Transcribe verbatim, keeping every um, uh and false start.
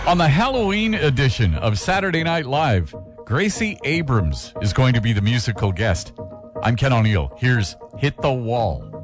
On the Halloween edition of Saturday Night Live, Gracie Abrams is going to be the musical guest. I'm Ken O'Neill. Here's Hit the Wall.